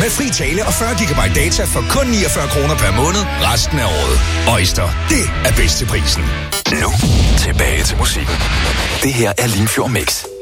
Med fri tale og 40 GB data for kun 49 kroner per måned resten af året. Øjster, det er bedst til prisen. Nu tilbage til musikken. Det her er Limfjord Mix.